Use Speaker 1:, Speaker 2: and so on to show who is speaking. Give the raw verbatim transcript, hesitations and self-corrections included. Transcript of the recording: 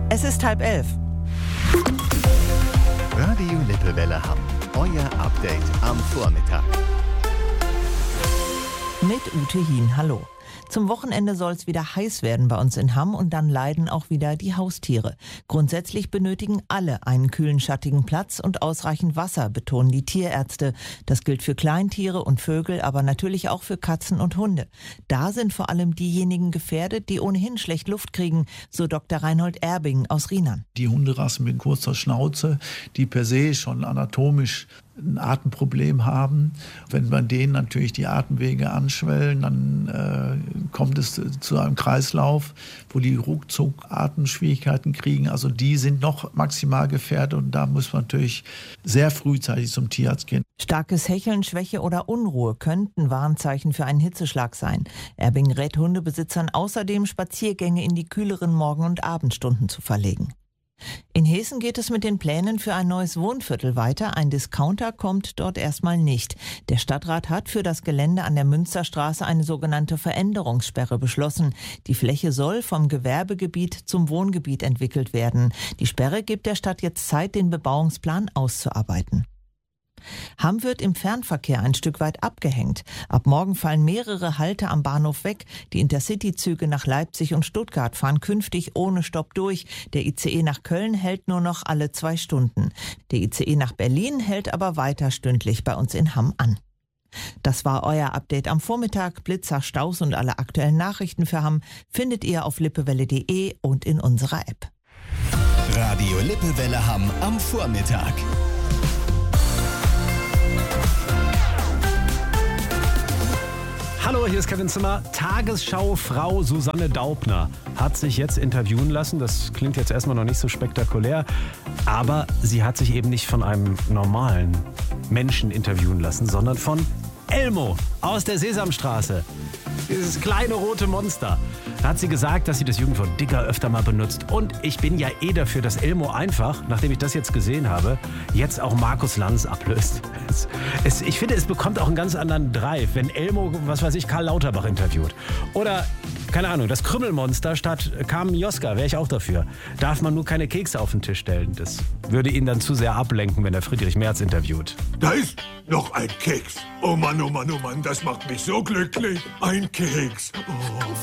Speaker 1: Es ist halb elf.
Speaker 2: Radio Lippewelle Hamm. Euer Update am Vormittag.
Speaker 1: Mit Ute Hien, hallo. Zum Wochenende soll es wieder heiß werden bei uns in Hamm und dann leiden auch wieder die Haustiere. Grundsätzlich benötigen alle einen kühlen, schattigen Platz und ausreichend Wasser, betonen die Tierärzte. Das gilt für Kleintiere und Vögel, aber natürlich auch für Katzen und Hunde. Da sind vor allem diejenigen gefährdet, die ohnehin schlecht Luft kriegen, so Doktor Reinhold Erbing aus Rheinland.
Speaker 3: Die Hunderassen mit kurzer Schnauze, die per se schon anatomisch ein Atemproblem haben. Wenn bei denen natürlich die Atemwege anschwellen, dann äh, kommt es zu einem Kreislauf, wo die ruckzuck Atemschwierigkeiten kriegen. Also die sind noch maximal gefährdet und da muss man natürlich sehr frühzeitig zum Tierarzt gehen.
Speaker 1: Starkes Hecheln, Schwäche oder Unruhe könnten Warnzeichen für einen Hitzeschlag sein. Erbing rät Hundebesitzern außerdem, Spaziergänge in die kühleren Morgen- und Abendstunden zu verlegen. In Hessen geht es mit den Plänen für ein neues Wohnviertel weiter. Ein Discounter kommt dort erstmal nicht. Der Stadtrat hat für das Gelände an der Münsterstraße eine sogenannte Veränderungssperre beschlossen. Die Fläche soll vom Gewerbegebiet zum Wohngebiet entwickelt werden. Die Sperre gibt der Stadt jetzt Zeit, den Bebauungsplan auszuarbeiten. Hamm wird im Fernverkehr ein Stück weit abgehängt. Ab morgen fallen mehrere Halte am Bahnhof weg. Die Intercity-Züge nach Leipzig und Stuttgart fahren künftig ohne Stopp durch. Der I C E nach Köln hält nur noch alle zwei Stunden. Der I C E nach Berlin hält aber weiter stündlich bei uns in Hamm an. Das war euer Update am Vormittag. Blitzer, Staus und alle aktuellen Nachrichten für Hamm findet ihr auf lippewelle punkt de und in unserer App.
Speaker 2: Radio Lippewelle Hamm am Vormittag.
Speaker 4: Hallo, hier ist Kevin Zimmer. Tagesschau-Frau Susanne Daubner hat sich jetzt interviewen lassen. Das klingt jetzt erstmal noch nicht so spektakulär, aber sie hat sich eben nicht von einem normalen Menschen interviewen lassen, sondern von Elmo aus der Sesamstraße. Dieses kleine rote Monster. Da hat sie gesagt, dass sie das Jugendwort Dicker öfter mal benutzt. Und ich bin ja eh dafür, dass Elmo einfach, nachdem ich das jetzt gesehen habe, jetzt auch Markus Lanz ablöst. Es, es, ich finde, es bekommt auch einen ganz anderen Drive, wenn Elmo, was weiß ich, Karl Lauterbach interviewt. Oder, keine Ahnung, das Krümmelmonster statt Carmen Joska, wäre ich auch dafür. Darf man nur keine Kekse auf den Tisch stellen. Das würde ihn dann zu sehr ablenken, wenn er Friedrich Merz interviewt.
Speaker 5: Da ist noch ein Keks. Oh Mann, oh Mann, oh Mann, das macht mich so glücklich. Ein Keks. Oh.